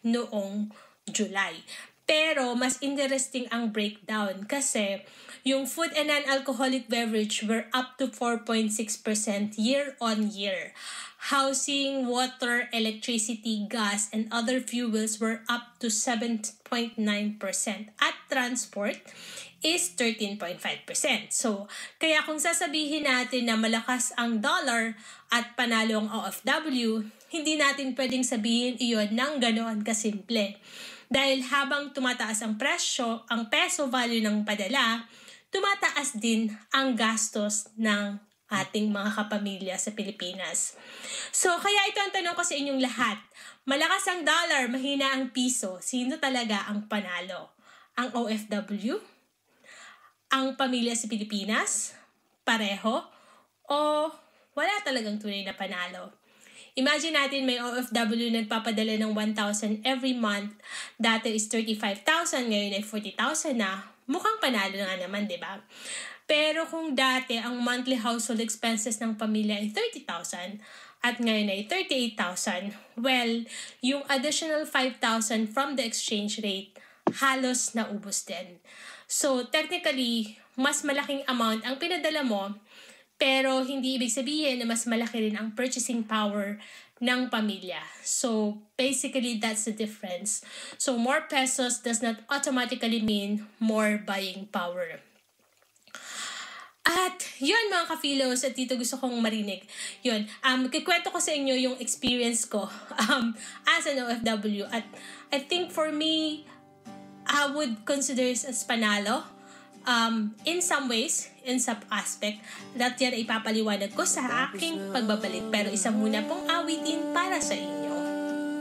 noong July. Pero mas interesting ang breakdown kasi yung food and non-alcoholic beverage were up to 4.6% year-on-year. Housing, water, electricity, gas, and other fuels were up to 7.9%. At transport is 13.5%. So, kaya kung sasabihin natin na malakas ang dollar at panalo ang OFW, hindi natin pwedeng sabihin iyon ng ganoon kasimple. Dahil habang tumataas ang presyo, ang peso value ng padala, tumataas din ang gastos ng ating mga kapamilya sa Pilipinas. So, kaya ito ang tanong ko sa inyong lahat. Malakas ang dollar, mahina ang piso. Sino talaga ang panalo? Ang OFW? Ang pamilya sa Pilipinas? Pareho? O wala talagang tunay na panalo? Imagine natin may OFW nagpapadala ng 1,000 every month. Dati is 35,000, ngayon ay 40,000 na. Mukhang panalo na naman, di ba? Pero kung dati ang monthly household expenses ng pamilya ay 30,000 at ngayon ay 38,000, well, yung additional 5,000 from the exchange rate, halos naubos din. So, technically, mas malaking amount ang pinadala mo, pero hindi ibig sabihin na mas malaki rin ang purchasing power ng pamilya. So, basically, that's the difference. So, more pesos does not automatically mean more buying power. At yun mga ka-philos, at dito gusto kong marinig. Yun, kikwento ko sa inyo yung experience ko as an OFW. At I think for me, I would consider it as panalo. In some ways, in some aspect, that yan ay ipapaliwanag ko sa aking pagbabalik. Pero isa muna pong awitin para sa inyo.